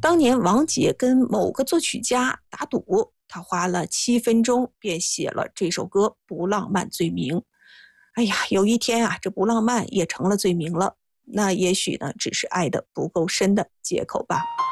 当年王杰跟某个作曲家打赌，他花了7分钟便写了这首歌《不浪漫罪名》。哎呀，有一天啊，这不浪漫也成了罪名了。那也许呢，只是爱的不够深的借口吧。